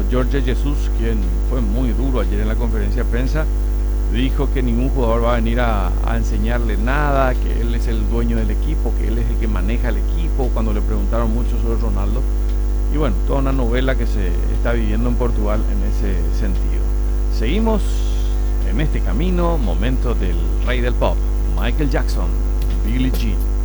Jorge Jesús, quien fue muy duro ayer en la conferencia de prensa, dijo que ningún jugador va a venir a enseñarle nada, que él es el dueño del equipo, que él es el que maneja el equipo, cuando le preguntaron mucho sobre Ronaldo. Y bueno, toda una novela que se está viviendo en Portugal en ese sentido. Seguimos en este camino, momento del rey del pop, Michael Jackson, Billie Jean.